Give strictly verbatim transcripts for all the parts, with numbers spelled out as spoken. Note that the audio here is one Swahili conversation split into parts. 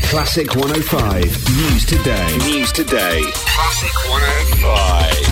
Classic one oh five News Today. News Today. Classic one oh five.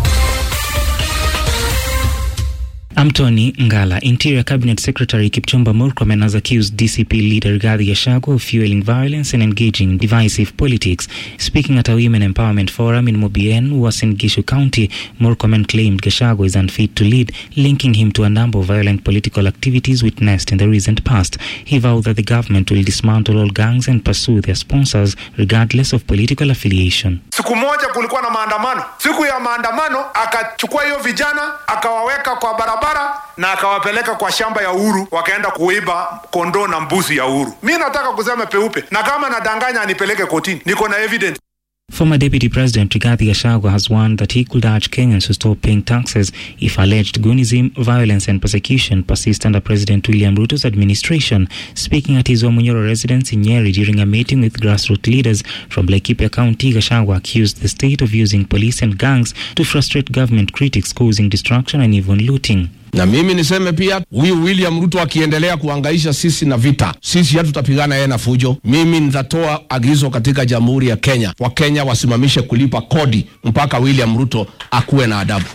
I'm Tony Ngala. Interior Cabinet Secretary Kipchumba Murkomen has accused D C P leader Rigathi Gachagua of fueling violence and engaging in divisive politics. Speaking at a Women Empowerment Forum in Mobien, Uasin Gishu County, Murkomen claimed Gachagua is unfit to lead, linking him to a number of violent political activities witnessed in the recent past. He vowed that the government will dismantle all gangs and pursue their sponsors regardless of political affiliation. Siku moja kulikuwa na maandamano. Siku ya maandamano akachukua hiyo vijana akawaweka kwa barabara na akawapeleka kwa shamba ya Uhuru, wakaenda kuiba kondoo na mbuzi ya Uhuru. Mimi nataka kusema peupe, na kama nadanganya anipeleke kotini, niko na evidence. Former Deputy President Rigathi Gachagua has warned that he could urge Kenyans to stop paying taxes if alleged Gunism, violence and persecution persist under President William Ruto's administration. Speaking at his Wamunyoro residence in Nyeri during a meeting with grassroots leaders from Laikipia County, Gachagua accused the state of using police and gangs to frustrate government critics, causing destruction and even looting. Na mimi niseme pia, huyu William Ruto akiendelea kuhangaisha sisi na vita, sisi hatutapigana yeye na fujo. Mimi nitatoa agizo katika Jamhuri ya Kenya, Wakenya wasimamishe kulipa kodi mpaka William Ruto akuwe na adabu.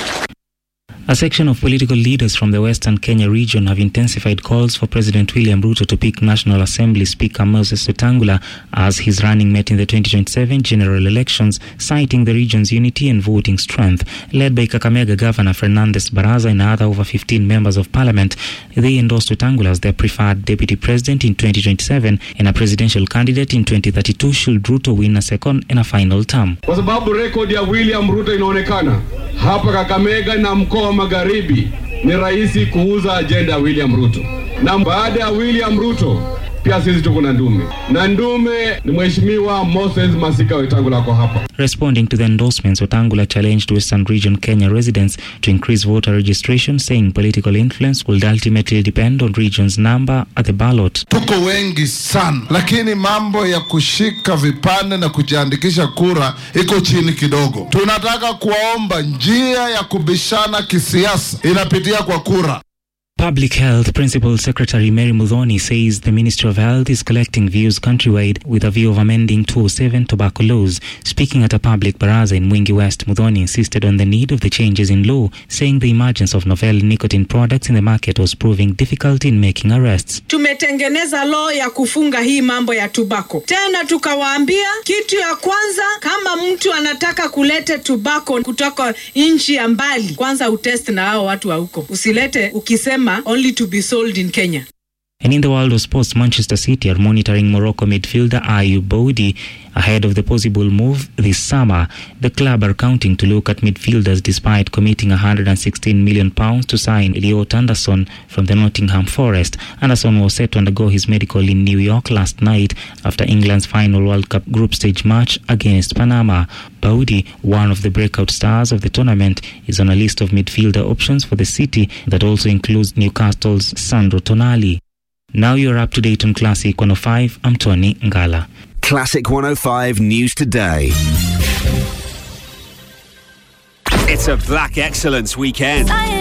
A section of political leaders from the Western Kenya region have intensified calls for President William Ruto to pick National Assembly Speaker Moses Wetangula as his running mate in the twenty twenty-seven general elections, citing the region's unity and voting strength. Led by Kakamega Governor Fernandes Baraza and other over fifteen members of parliament, they endorsed Wetangula as their preferred deputy president in twenty twenty-seven and a presidential candidate in twenty thirty-two should Ruto win a second and a final term. Kwa sababu record ya William Ruto inaonekana hapa Kakamega na mkoa Magharibi, ni rahisi kuuza agenda William Ruto. Na baada ya William Ruto pia sisi tuko na ndume. Na ndume ni Mheshimiwa Moses Masika Wetangula kwa hapa. Responding to the endorsements, Wetangula challenged Western Region Kenya residents to increase voter registration, saying political influence will ultimately depend on region's number at the ballot. Tuko wengi sana, lakini mambo ya kushika vipande na kujiandikisha kura iko chini kidogo. Tunataka kuomba njia ya kubishana kisiasa inapitia kwa kura. Public Health Principal Secretary Mary Muthoni says the Ministry of Health is collecting views countrywide with a view of amending two oh seven tobacco laws. Speaking at a public baraza in Mwingi West, Muthoni insisted on the need of the changes in law, saying the emergence of novel nicotine products in the market was proving difficult in making arrests. Tumetengeneza law ya kufunga hii mambo ya tobacco. Tena tukawaambia kitu ya kwanza, kama mtu anataka kulete tobacco kutoka nchi ya mbali, kwanza utest na hao watu wa huko. Usilete ukisema only to be sold in Kenya. And in the world of sports, Manchester City are monitoring Morocco midfielder Ayoub Boudi ahead of the possible move this summer. The club are counting to look at midfielders despite committing one hundred sixteen million pounds to sign Elliot Anderson from the Nottingham Forest. Anderson was set to undergo his medical in New York last night after England's final World Cup group stage match against Panama. Boudi, one of the breakout stars of the tournament, is on a list of midfielder options for the City that also includes Newcastle's Sandro Tonali. Now you're up to date on Classic one oh five. I'm Tony Ngala. Classic one oh five News Today. It's a Black Excellence weekend.